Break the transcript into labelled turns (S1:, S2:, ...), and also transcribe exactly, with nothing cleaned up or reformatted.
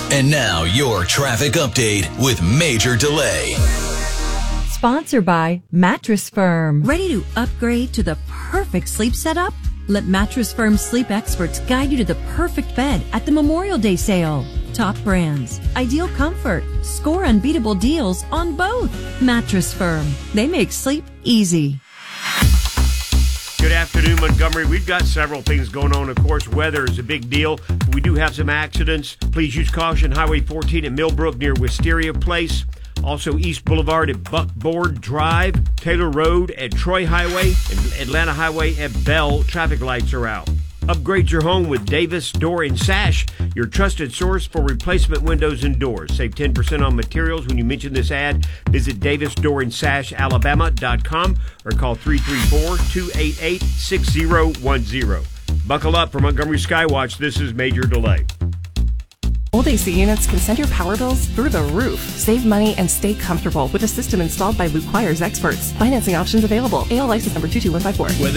S1: And now your traffic update with Major Delay.
S2: Sponsored by Mattress Firm.
S3: Ready to upgrade to the perfect sleep setup? Let Mattress Firm sleep experts guide you to the perfect bed at the Memorial Day sale. Top brands, ideal comfort, score unbeatable deals on both. Mattress Firm. They make sleep easy.
S4: Good afternoon, Montgomery. We've got several things going on. Of course, weather is a big deal. We do have some accidents. Please use caution. Highway fourteen at Millbrook near Wisteria Place. Also, East Boulevard at Buckboard Drive. Taylor Road at Troy Highway. And Atlanta Highway at Bell. Traffic lights are out. Upgrade your home with Davis Door and Sash, your trusted source for replacement windows and doors. Save ten percent on materials when you mention this ad. Visit davis door and sash alabama dot com or call three three four, two eight eight, six zero one zero. Buckle up for Montgomery Skywatch. This is Major Delay.
S5: Old A C units can send your power bills through the roof. Save money and stay comfortable with a system installed by Luke Choir's experts. Financing options available. A L license number two two one five four.
S1: Whether